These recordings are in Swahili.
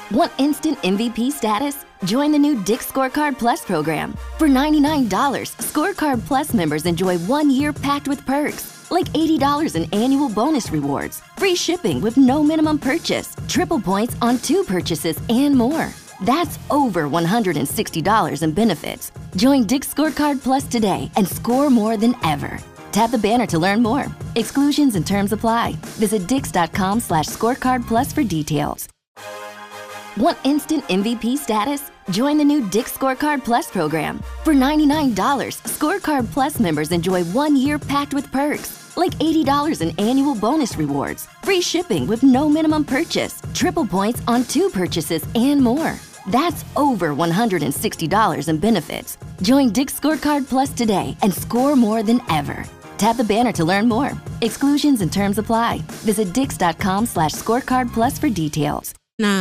Want instant MVP status? Join the new Dick's Scorecard Plus program. For $99, Scorecard Plus members enjoy 1 year packed with perks, like $80 in annual bonus rewards, free shipping with no minimum purchase, triple points on 2 purchases, and more. That's over $160 in benefits. Join Dick's Scorecard Plus today and score more than ever. Tap the banner to learn more. Exclusions and terms apply. Visit dix.com/scorecardplus for details. Want instant MVP status? Join the new Dick's Scorecard Plus program. For $99, Scorecard Plus members enjoy 1 year packed with perks, like $80 in annual bonus rewards, free shipping with no minimum purchase, triple points on 2 purchases, and more. That's over $160 in benefits. Join Dick's Scorecard Plus today and score more than ever. Tap the banner to learn more. Exclusions and terms apply. Visit dix.com/scorecardplus for details.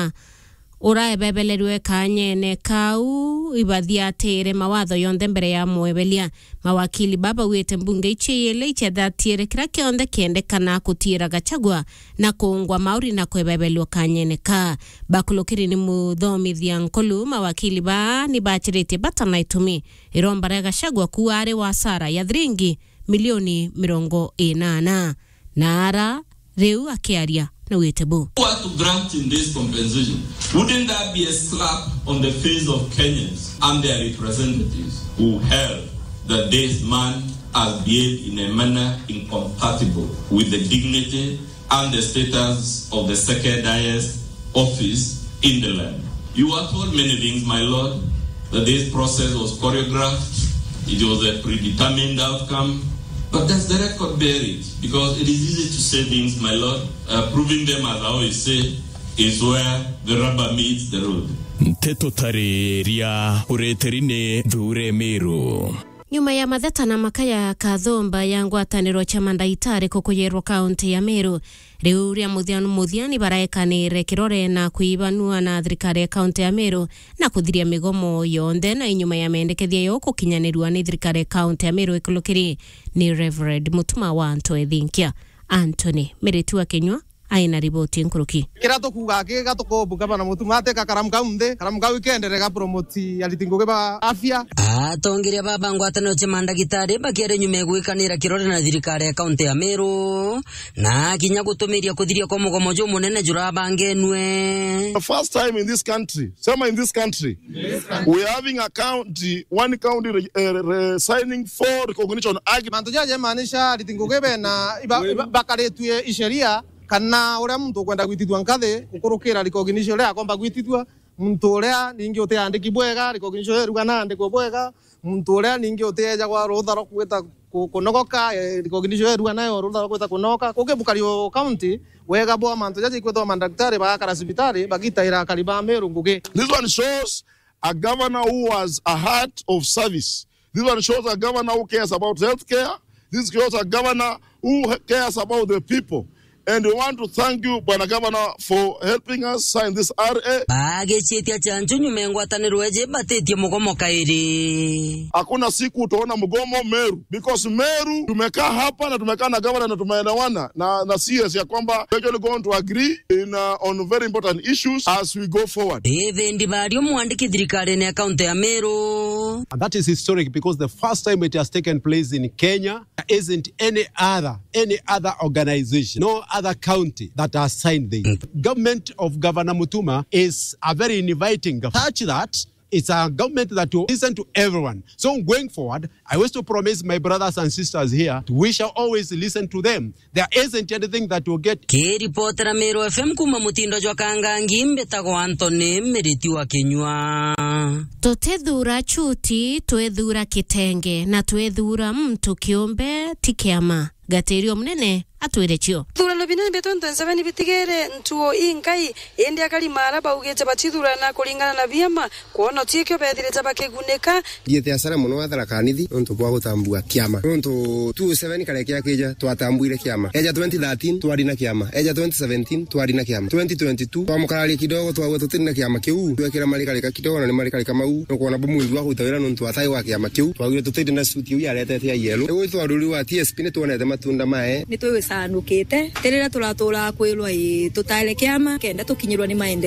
Ura ebebelerwe kanyene kau ibathia tere mawatho yonthe mbere ya mwebelia mawakili baba wete mbunge ichiyele ichethatiere kira kionthe kiendekana kutira Gachagua na kuungwa mauri na kwebebelwa kanyene ka bakulukiri ni muthomithia nkolu mawakili ba ni bachirite batana itumi irombara Gachagua kuare wa sara ya thiringi milioni 80 nara reu akiaria na wetebo. What to grant in this compensation? Wouldn't that be a slap on the face of Kenyans and their representatives who held that this man has behaved in a manner incompatible with the dignity and the status of the second highest office in the land? You are told many things, my lord, that this process was choreographed, it was a predetermined outcome. But does the record bear it? Because it is easy to say things, my lord. Proving them, as I always say, is where the rubber meets the road. Teto tareria ureterine dhure miru. Nyuma ya matheta na makaya kathomba ya ngwataniro cha mandaitari kukuyerwa kaunti ya Meru riu ria muthiani baraekanire kirore na kuibanua na thirikari ya kaunti ya Meru na kuthiria migomo yonthe na inyuma ya mendekethia yo kukinyanirwa ni thirikari ya kaunti ya Meru ikulukiri ni Reverend Mutuma wa Antoethinkia Anthony Meritu wa Kenywa aina riboti nkuruki kirato kuga gato ko bugaba na Mutuma ateka karamka weekend rega promoti alitingoge ba afya atongiria baba ngwatano cha mandagitari bakere nyume gwikanira kirore na thirikari ya kaunti ya Meru na kinya gutumiria kuthiria kwa mugomo jo munene jura bangenwe. The first time in this country we are having a county, one county signing for recognition agreement jaje maanisha alitingoge na bakaretwe isheria kana ura mtu kwenda gwitithwa nkathe ukurukira recognition ya kwamba gwitithwa mtu uria ningi uteandiki bwega recognition ruga na andiko bwega mtu uria ningi uteja kwa rutha ro kweta kunogoka recognition ruga nayo rutha ro kweta kunoka kugebukario county wega bwa mantu jaji kwetwa mandaktari ba kara hospitali bagitaira kaliba Meru nguge. This one shows a governor who has a heart of service. This one shows a governor who cares about healthcare. This shows a governor who cares about the people. And we want to thank you, Bwana Governor, for helping us sign this RA. Bagechetia chanjo nyume ngwataniro eje batetie mugomo kairi. Hakuna siku utaona mugomo Meru, because Meru tumekaa hapa na tumekaa na governor na tumeelewana na CS ya kwamba we are going to agree on very important issues as we go forward. Evendi bario muandiki thirikari ne account ya Meru. And that is historic because the first time it has taken place in Kenya, there isn't any other organization, no other county that has signed this. Government of Governor Mutuma is a very inviting touch that it's a government that will listen to everyone. So going forward, I wish to promise my brothers and sisters here, we shall always listen to them. There isn't anything that will get. Ke reporter Meru FM kuma mutindo jwa kangangi mbetago Anthony Meritu wa Kenywa. Tutethura chuti, tuethura kitenge na tuethura mtu kiumbe tikiama. Gaterio mnene atwirechio thurana binene betonta 7 bitigere ntuo inkai ende akali maraba ugete batithurana kulingana na biama kuona tikyo bethire tabakeguneka yete asara muno athara kanithi onto bwa gutambua kiama onto 27 kale kya keja twatambuire kiama eja 2013 twari na kiama eja 2017 twari na kiama 2022 twamukarali kidogo twawe tutina kiama kiu twekera malika kidogo na malika kama u kuona bomundu wa gutawira nonto atai wa kiama kiu twagire tutinde na suti u yarete ya yelo ewe twaduri wa TSP ne tuonete matunda mae ni twe sanukite terera turatura kwirwa tutale kiama kenda tukinyirwa ni maende